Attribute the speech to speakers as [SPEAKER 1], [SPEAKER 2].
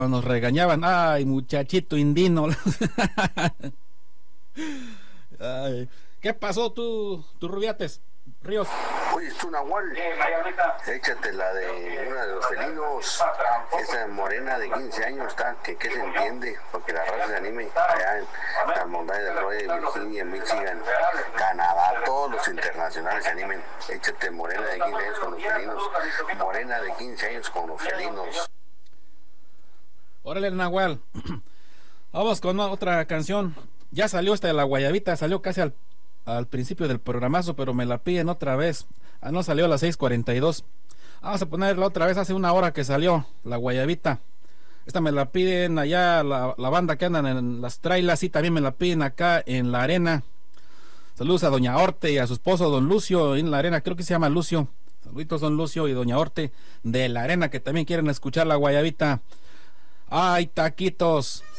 [SPEAKER 1] nos regañaban, ay, muchachito indino. Ay, ¿qué pasó tú Rubiates, Ríos?
[SPEAKER 2] Oye, tú Nahual, échate la de una de los felinos, esa morena de 15 años está, que se entiende, porque la raza se anime allá en las montañas del Roy, Virginia, Michigan, Canadá, todos los internacionales se animen. Échate morena de 15 años con los felinos, morena de 15 años con los felinos.
[SPEAKER 1] Órale, Nahual. Vamos con otra canción. Ya salió esta de la guayabita, salió casi al principio del programazo, pero me la piden otra vez. No salió a las 6:42. Vamos a ponerla otra vez, hace una hora que salió la guayabita. Esta me la piden allá la banda que andan en las trailas, y también me la piden acá en la arena. Saludos a doña Orte y a su esposo don Lucio en la arena, creo que se llama Lucio. Saluditos don Lucio y doña Orte de la arena, que también quieren escuchar la guayabita. Ay, taquitos.